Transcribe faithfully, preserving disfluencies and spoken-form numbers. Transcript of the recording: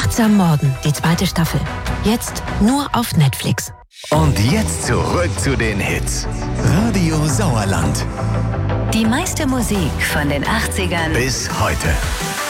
Achtsam Morden, die zweite Staffel. Jetzt nur auf Netflix. Und jetzt zurück zu den Hits. Radio Sauerland. Die meiste Musik von den achtzigern Bis heute.